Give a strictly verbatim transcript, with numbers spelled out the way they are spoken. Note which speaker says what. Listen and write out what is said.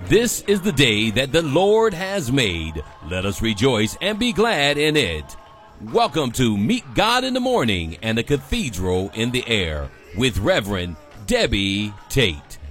Speaker 1: This is the day that the Lord has made. Let us rejoice and be glad in it. Welcome to Meet God in the Morning and the Cathedral in the Air with Reverend Debbie Tate.